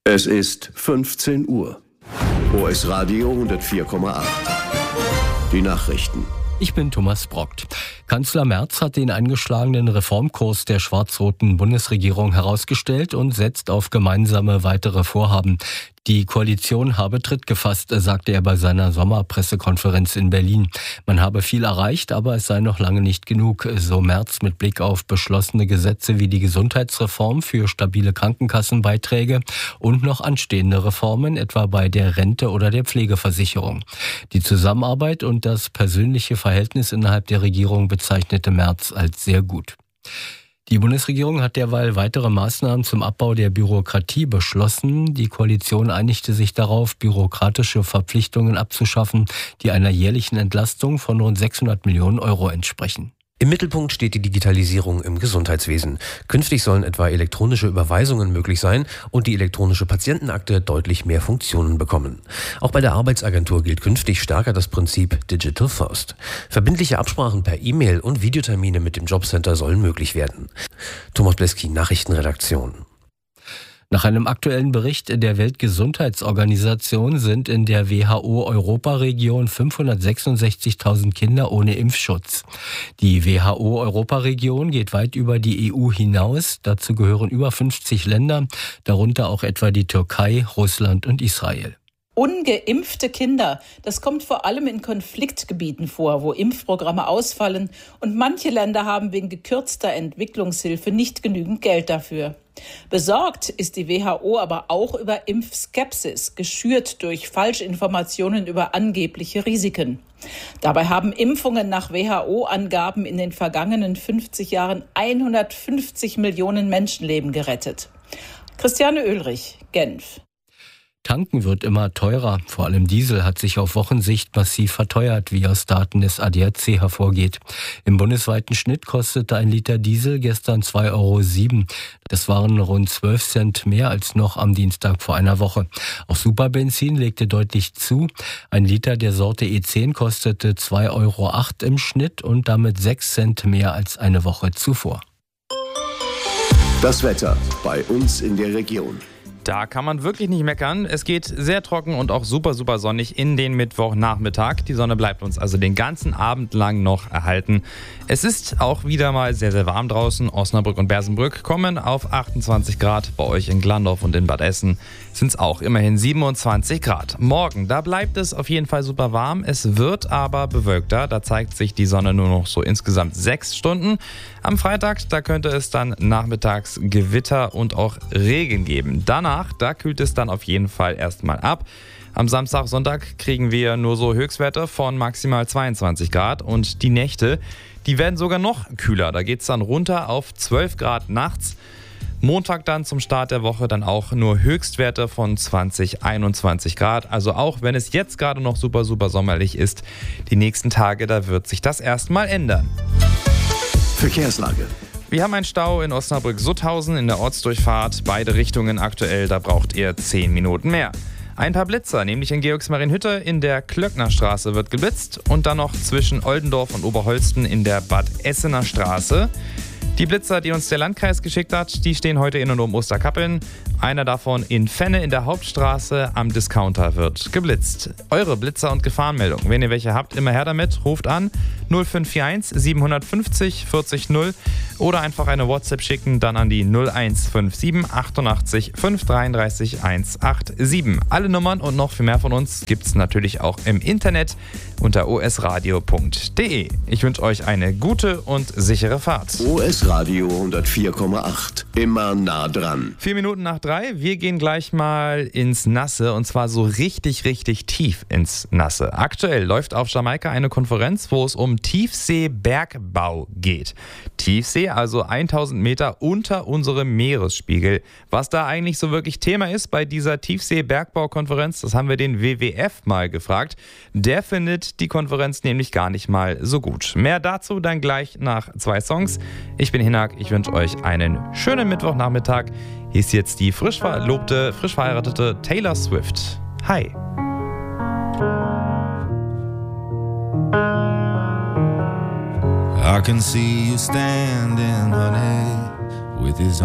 Es ist 15 Uhr. OS Radio 104,8. Die Nachrichten. Ich bin Thomas Brockt. Kanzler Merz hat den eingeschlagenen Reformkurs der schwarz-roten Bundesregierung herausgestellt und setzt auf gemeinsame weitere Vorhaben. Die Koalition habe Tritt gefasst, sagte er bei seiner Sommerpressekonferenz in Berlin. Man habe viel erreicht, aber es sei noch lange nicht genug, so Merz mit Blick auf beschlossene Gesetze wie die Gesundheitsreform für stabile Krankenkassenbeiträge und noch anstehende Reformen, etwa bei der Rente oder der Pflegeversicherung. Die Zusammenarbeit und das persönliche Verhältnis innerhalb der Regierung bezeichnete Merz als sehr gut. Die Bundesregierung hat derweil weitere Maßnahmen zum Abbau der Bürokratie beschlossen. Die Koalition einigte sich darauf, bürokratische Verpflichtungen abzuschaffen, die einer jährlichen Entlastung von rund 600 Millionen Euro entsprechen. Im Mittelpunkt steht die Digitalisierung im Gesundheitswesen. Künftig sollen etwa elektronische Überweisungen möglich sein und die elektronische Patientenakte deutlich mehr Funktionen bekommen. Auch bei der Arbeitsagentur gilt künftig stärker das Prinzip Digital First. Verbindliche Absprachen per E-Mail und Videotermine mit dem Jobcenter sollen möglich werden. Thomas Bleski, Nachrichtenredaktion. Nach einem aktuellen Bericht der Weltgesundheitsorganisation sind in der WHO-Europaregion 566.000 Kinder ohne Impfschutz. Die WHO-Europaregion geht weit über die EU hinaus. Dazu gehören über 50 Länder, darunter auch etwa die Türkei, Russland und Israel. Ungeimpfte Kinder, das kommt vor allem in Konfliktgebieten vor, wo Impfprogramme ausfallen und manche Länder haben wegen gekürzter Entwicklungshilfe nicht genügend Geld dafür. Besorgt ist die WHO aber auch über Impfskepsis, geschürt durch Falschinformationen über angebliche Risiken. Dabei haben Impfungen nach WHO-Angaben in den vergangenen 50 Jahren 150 Millionen Menschenleben gerettet. Christiane Oehlrich, Genf. Tanken wird immer teurer. Vor allem Diesel hat sich auf Wochensicht massiv verteuert, wie aus Daten des ADAC hervorgeht. Im bundesweiten Schnitt kostete ein Liter Diesel gestern 2,07 €. Das waren rund 12 Cent mehr als noch am Dienstag vor einer Woche. Auch Superbenzin legte deutlich zu. Ein Liter der Sorte E10 kostete 2,08 € im Schnitt und damit 6 Cent mehr als eine Woche zuvor. Das Wetter bei uns in der Region. Da kann man wirklich nicht meckern. Es geht sehr trocken und auch super sonnig in den Mittwochnachmittag. Die Sonne bleibt uns also den ganzen Abend lang noch erhalten. Es ist auch wieder mal sehr warm draußen. Osnabrück und Bersenbrück kommen auf 28 Grad. Bei euch in Glandorf und in Bad Essen sind es auch immerhin 27 Grad. Morgen, da bleibt es auf jeden Fall super warm. Es wird aber bewölkter. Da zeigt sich die Sonne nur noch so insgesamt 6 Stunden. Am Freitag, da könnte es dann nachmittags Gewitter und auch Regen geben. Danach, da kühlt es dann auf jeden Fall erstmal ab. Am Samstag, Sonntag kriegen wir nur so Höchstwerte von maximal 22 Grad und die Nächte, die werden sogar noch kühler. Da geht es dann runter auf 12 Grad nachts. Montag dann zum Start der Woche dann auch nur Höchstwerte von 20, 21 Grad. Also auch wenn es jetzt gerade noch super sommerlich ist, die nächsten Tage, da wird sich das erstmal ändern. Verkehrslage. Wir haben einen Stau in Osnabrück-Sutthausen in der Ortsdurchfahrt. Beide Richtungen aktuell, da braucht ihr 10 Minuten mehr. Ein paar Blitzer, nämlich in Georgsmarienhütte in der Klöcknerstraße wird geblitzt und dann noch zwischen Oldendorf und Oberholsten in der Bad Essener Straße. Die Blitzer, die uns der Landkreis geschickt hat, die stehen heute in und um Osterkappeln. Einer davon in Fenne in der Hauptstraße am Discounter wird geblitzt. Eure Blitzer- und Gefahrenmeldung, wenn ihr welche habt, immer her damit. Ruft an 0541 750 40 0 oder einfach eine WhatsApp schicken, dann an die 0157 88 533 187. Alle Nummern und noch viel mehr von uns gibt's natürlich auch im Internet unter osradio.de. Ich wünsche euch eine gute und sichere Fahrt. OS Radio 104,8. Immer nah dran. 4 Minuten nach 3. Wir gehen gleich mal ins Nasse und zwar so richtig tief ins Nasse. Aktuell läuft auf Jamaika eine Konferenz, wo es um Tiefseebergbau geht. Tiefsee, also 1000 Meter unter unserem Meeresspiegel. Was da eigentlich so wirklich Thema ist bei dieser Tiefseebergbaukonferenz, das haben wir den WWF mal gefragt. Der findet die Konferenz nämlich gar nicht mal so gut. Mehr dazu dann gleich nach 2 Songs. Ich bin Hinak, ich wünsche euch einen schönen Mittwochnachmittag. Hier ist jetzt die frisch verheiratete Taylor Swift. Hi. I can see you standing, honey, with his